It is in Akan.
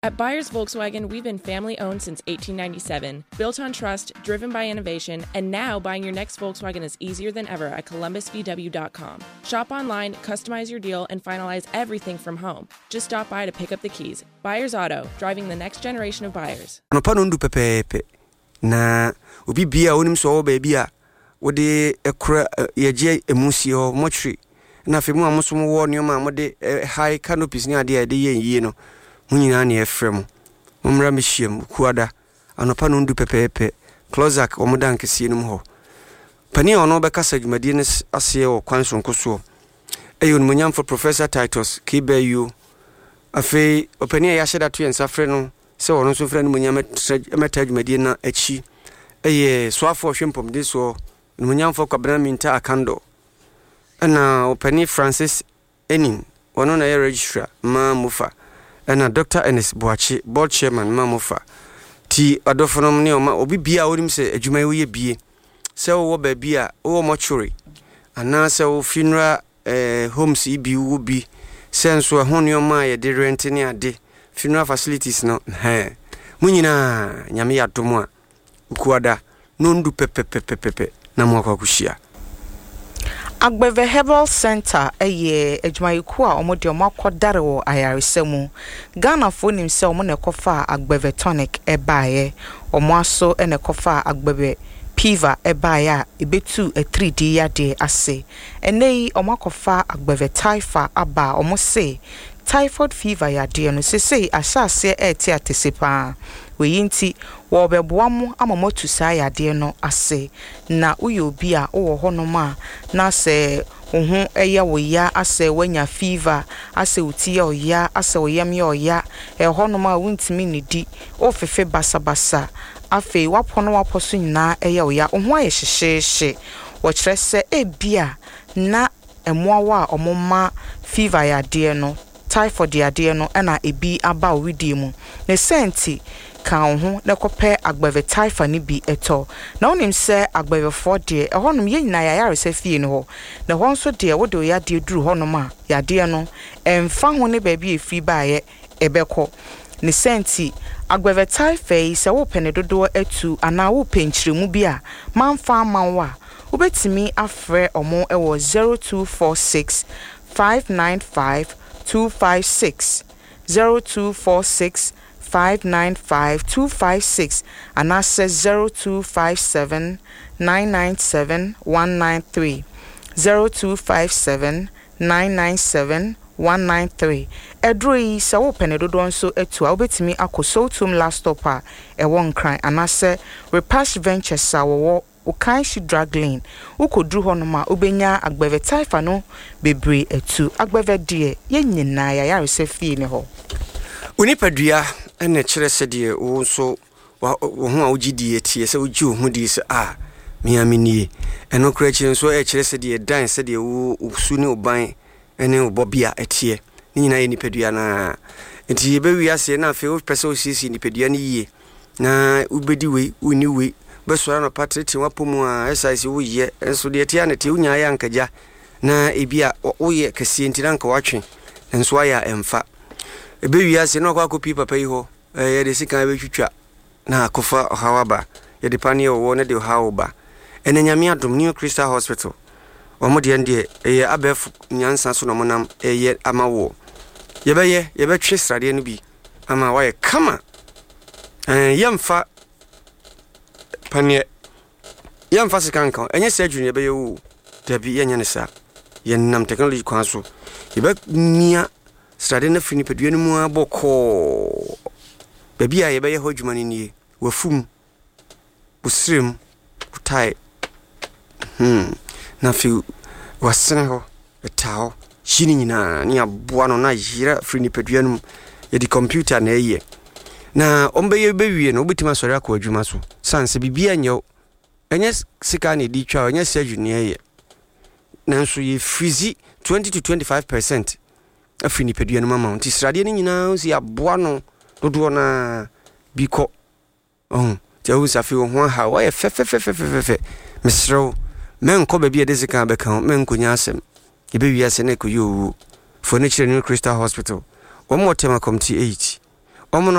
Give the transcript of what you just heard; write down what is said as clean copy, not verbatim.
At Byers Volkswagen, we've been family-owned since 1897, built on trust, driven by innovation, and now buying your next Volkswagen is easier than ever at columbusvw.com. Shop online, customize your deal, and finalize everything from home. Just stop by to pick up the keys. Byers Auto, driving the next generation of buyers. Na obi bia onim so baby a wode ekura yeje emusi ho mochri na fe mu amosom wo nioma mode high canopies ni ade ade yie no munyina na efrem mumra mehiem kuada anopa no ndu pepepe closak omodan kese num ho pani ono be kasa dwumadi ne ase o kwanson koso eyon munyam for Professor Titus Kibeyu afi opani ya sheda to ensafre no se wono so frɛ no munyam meta dwumadi na achi eye soafo hwempom de so munyam for kwabena minta akando ana opani Francis Enin wono na registrar ma mufa ana Dr. Ernest Boachi board chairman ma mufa ti adofonom ne o obi bia wonim se adwuma wo ye bie se wo ba bia wo mortuary ana se wo funeral homes ibi wo bi senso ho ne o ma ye de rent ne ade funeral facilities no munyina nyame ya domo a ukuada no ndu pepepepepe na mo akwakuhia Agbeve Herbal Center eye adwumayiku a omode omakodare wo ayaresemu Ghana fo nim se omo ne kofa Agbeve tonic ebaaye omo aso ene kofa Agbeve Piva ebaaye a ebetu 3D yade ase enei omakofa Agbeve Taifa aba omo se typhoid fever yade no sesei asase eti atesepa weyinti wo beboamu amamotu sa yade no ase na uyo bi a wo honoma na se ohun eye wo ya ase wanya fever ase uti ya ase oyam ya honoma wuntimi nidi ofefe basabasa afi wapono waposo nyina eye wo ya ohun aye hyehye wo kire se ebia na emoawa omoma fever yade no typhoid yade no na ebi aba owidi mu ne senti kan ho na kopɛ Agbeve Taifa ni bi eto na onim se Agbeve fo de ehonum ye nyina ya yare se fie no ho na hon so de wo de ya de duru honum a ya de no emfa ho ne ba bi efi baaye ebekɔ ne senti Agbeve Taifa yi se wo pene dodo atu ana wo penkyiremu bi a manfa manwa wo betimi afrɛ omo ewo 0246 595 256 0246 595 256 and access 0257 997 193 0257 997 193 Edroi se wo penedodo nso etu a obetimi akosotum last stopper e won kran anase Repash Ventures a wo Okanshi drug lane ukodru honoma obenya Agbeve Taifa no bebre etu Agbeve de ye nyina ya yarese fie ne ho unipadua ene kire se de wo so wo ho a ogidie tie se ogi ho di se miamini eno kra kire so e kire se de dan se de wo su ne oban ene obobia etie ni nyina ye nipadua na enti ye be wi ase na fe wo pese osisi nipadua ni yie na ubedi we uni we besora no patriti wapomu a exercise wo ye enso de etia na te unya ya nkaja na ebia wo ye kase enti na nka watwe enso aya emfa ebe wi ase no kwa kopi papa yi ho ye de sika be twitwa na akofa hawaba ye de pani wo na de hawaba ene nyame adom New Crystal Hospital omo de ende ye abef nyansa so no monam ye amawo ye be twe srade no bi ama wa ye kama yemfa panie yemfa sikanka enye surgery ye be ye wo dabi ye nyane sa ye nam technology kwanso ye be nia srade na fini pedua no mu aboko baby a ye be ye hodwuma ni nie wafum busrem utai na fi wasene ho etao shini nyina ni aboa no na yira fini pedua no ye di computer na eye na ombe ye bewie no obetima sori akọ adwuma so sanse bibia nyew enye sika na di twa enye surgery na eye nanso ye freezy 20 to 25% afini pedua no mama nti srade ni nyina osi aboa no dodo na biko ti o safi ho ha wa ye fe mesro men ko ba bia de sika be kan men konya asem ye bewie ase na ko yo fo ne kire New Crystal Hospital wo mo tema committee 8